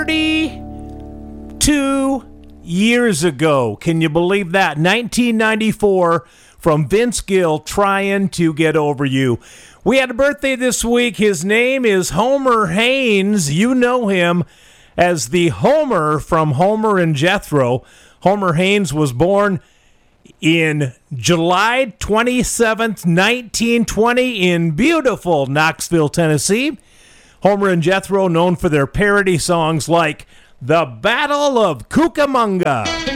32 years ago. Can you believe that? 1994 from Vince Gill, Trying to Get Over You. We had a birthday this week. His name is Homer Haynes. You know him as the Homer from Homer and Jethro. Homer Haynes was born in July 27th, 1920 in beautiful Knoxville, Tennessee. Homer and Jethro known for their parody songs like The Battle of Cucamonga.